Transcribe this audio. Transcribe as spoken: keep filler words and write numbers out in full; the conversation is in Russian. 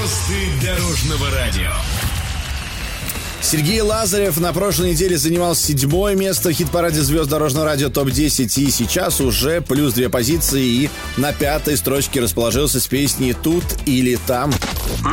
Звезды дорожного радио. Сергей Лазарев на прошлой неделе занимал седьмое место в хит-параде звезд дорожного радио топ десять. И сейчас уже плюс две позиции и на пятой строчке расположился с песней «Тут или там».